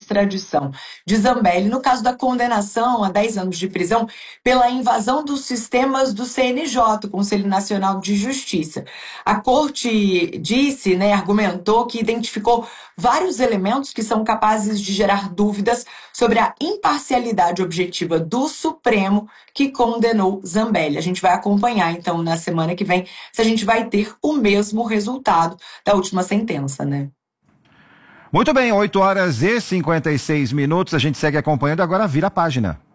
extradição de Zambelli, no caso da condenação a 10 anos de prisão pela invasão dos sistemas do CNJ, Conselho Nacional de Justiça. A Corte disse, argumentou que identificou vários elementos que são capazes de gerar dúvidas sobre a imparcialidade objetiva do Supremo que condenou Zambelli. A gente vai acompanhar, então, na semana que vem, se a gente vai ter o mesmo resultado da última sentença, né? Muito bem, 8h56. A gente segue acompanhando, agora vira a página.